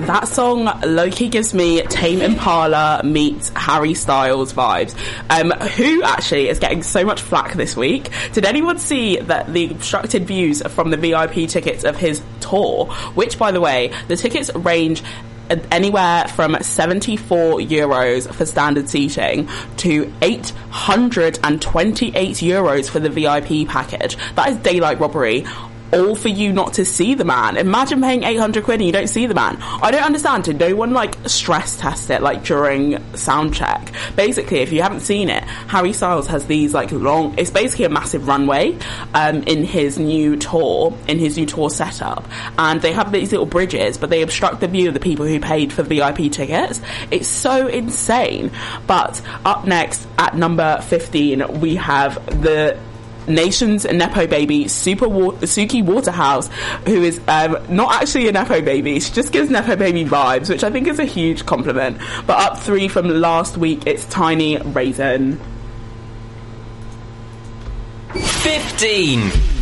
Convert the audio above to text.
That song low-key gives me Tame Impala meets Harry Styles vibes, who actually is getting so much flack this week. Did anyone see that the obstructed views from the VIP tickets of his tour, which, by the way, the tickets range anywhere from €74 for standard seating to €828 for the VIP package. That is daylight robbery, all for you not to see the man. Imagine paying £800 and you don't see the man. I don't understand. Did no one stress test it during sound check? Basically, if you haven't seen it, Harry Styles has these long, it's basically a massive runway in his new tour setup, and they have these little bridges, but they obstruct the view of the people who paid for VIP tickets. It's so insane. But up next at number 15 we have the nation's Nepo baby, Suki Waterhouse, who is not actually a Nepo baby. She just gives Nepo baby vibes, which I think is a huge compliment. But up 3 from last week, it's Tiny Raisin. 15.